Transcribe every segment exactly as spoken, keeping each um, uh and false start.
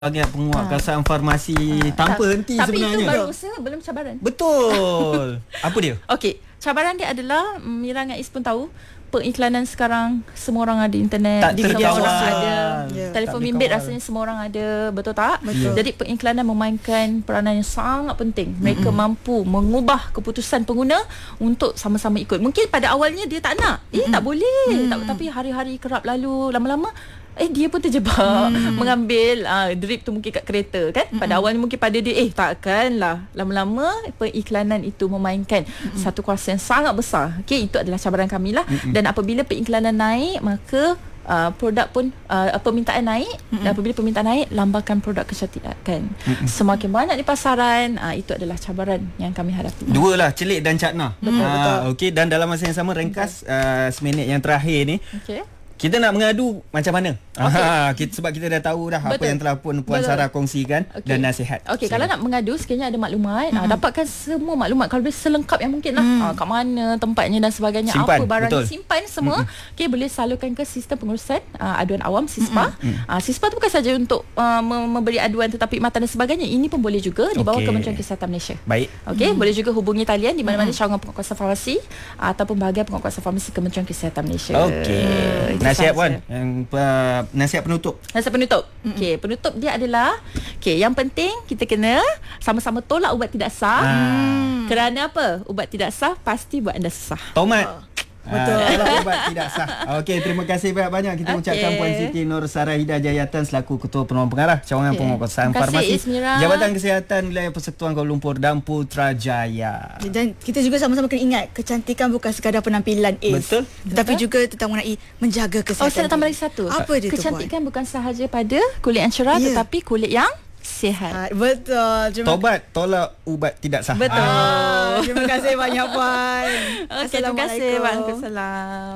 Bahagian penguatkuasaan farmasi ha. tanpa ha. henti Tapi sebenarnya. Tapi itu baru usaha, belum cabaran. Betul. Apa dia? Okey, cabaran dia adalah, Mira dengan Is pun tahu, pengiklanan sekarang semua orang ada internet, tak semua orang ada yeah. telefon bimbit, rasanya semua orang ada, betul tak? Betul. Jadi pengiklanan memainkan peranan yang sangat penting. Mereka mm-hmm. mampu mengubah keputusan pengguna untuk sama-sama ikut. Mungkin pada awalnya dia tak nak, eh mm-hmm. tak boleh, mm-hmm. tak, tapi hari-hari kerap lalu, lama-lama eh dia pun terjebak hmm. mengambil uh, drip tu mungkin kat kereta kan. Pada hmm. awalnya mungkin pada dia eh takkanlah, lama-lama pengiklanan itu memainkan hmm. satu kuasa yang sangat besar. Okey, itu adalah cabaran kami lah. Hmm. Dan apabila pengiklanan naik, maka Uh, produk pun uh, permintaan naik, mm-hmm. dan apabila permintaan naik, lambakan produk kecantikan mm-hmm. semakin banyak di pasaran. Uh, itu adalah cabaran yang kami hadapi. Dua lah, celik dan cakna. Betul, uh, betul. Okey, dan dalam masa yang sama, ringkas uh, seminit yang terakhir ni, okay. kita nak mengadu macam mana? Okay. Aha, kita, sebab kita dah tahu dah Betul. apa yang telah Puan, Puan Sarah kongsikan okay. dan nasihat. Okey, kalau nak mengadu sekiranya ada maklumat, mm-hmm. uh, dapatkan semua maklumat kalau boleh selengkap yang mungkin lah. Mm. Uh, kat mana tempatnya dan sebagainya, simpan, apa barang Betul. simpan semua. Mm-hmm. Okey, boleh salurkan ke sistem pengurusan uh, aduan awam SISPA. Mm-hmm. Uh, SISPA tu bukan saja untuk uh, memberi aduan tetapi perkhidmatan dan sebagainya. Ini pun boleh juga di bawah okay. Kementerian Kesihatan Malaysia. Baik. Okey, mm. boleh juga hubungi talian di mana-mana mm-hmm. cawangan penguatkuasaan farmasi uh, ataupun bahagian penguatkuasaan farmasi Kementerian Kesihatan Malaysia. Okey. Uh, nasihat Puan, yang uh, nasihat penutup. Nasihat penutup. Mm-hmm. Okey, penutup dia adalah, okey, yang penting kita kena sama-sama tolak ubat tidak sah. Hmm. Kerana apa? Ubat tidak sah pasti buat anda susah. Tomat. Oh. Betul. Tolak ubat tidak sah. Okey, terima kasih banyak-banyak kita okay. ucapkan Puan Siti Nur Sarahida Jayatan selaku Ketua Penolong Pengarah Cawangan okay. Penguatkuasaan Farmasi Ismira. Jabatan Kesihatan Wilayah Persekutuan Kuala Lumpur dan Putrajaya. Dan kita juga sama-sama kena ingat, kecantikan bukan sekadar penampilan Is. Betul. Tetapi Betul. juga tentang mengenai menjaga kesihatan. Oh, saya nak tambah lagi satu. Apa dia tu, kecantikan bukan sahaja pada kulit yang cerah, yeah. tetapi kulit yang sihat. Betul. Terima Tobat tolak ubat tidak sah. Betul. Ah, terima kasih banyak Puan. Okay, terima kasih. Waalaikumsalam.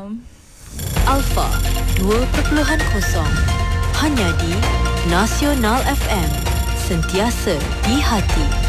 Alpha dua kosong hanya di Nasional F M, sentiasa di hati.